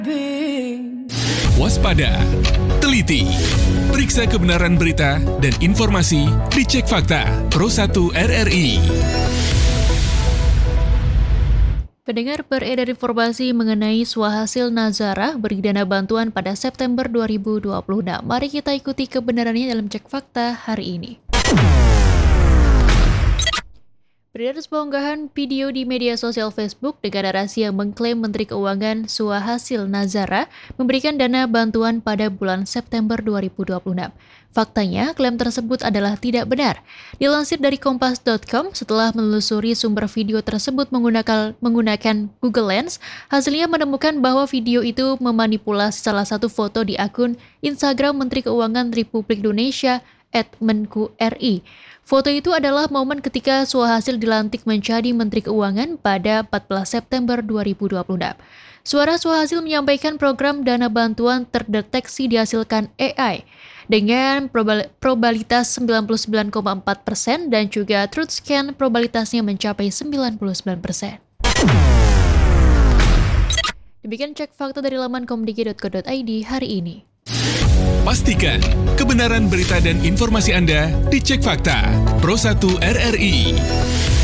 Waspada, teliti, periksa kebenaran berita dan informasi di Cek Fakta Pro 1 RRI. Pendengar, beredar informasi mengenai Swahasil Nazara beri dana bantuan pada September 2026. Mari kita ikuti kebenarannya dalam Cek Fakta hari ini. Beredar sebuah unggahan video di media sosial Facebook dengan narasi yang mengklaim Menteri Keuangan Swahasil Nazara memberikan dana bantuan pada bulan September 2026. Faktanya, klaim tersebut adalah tidak benar. Dilansir dari Kompas.com, setelah menelusuri sumber video tersebut menggunakan Google Lens, hasilnya menemukan bahwa video itu memanipulasi salah satu foto di akun Instagram Menteri Keuangan Republik Indonesia @menku.ri. Foto itu adalah momen ketika Swahasil dilantik menjadi Menteri Keuangan pada 14 September 2026. Suara Swahasil menyampaikan program dana bantuan terdeteksi dihasilkan AI dengan probabilitas 99,4% dan juga truth scan probabilitasnya mencapai 99%. Demikian Cek Fakta dari laman komdiki.co.id hari ini. Pastikan kebenaran berita dan informasi Anda di Cek Fakta Pro 1 RRI.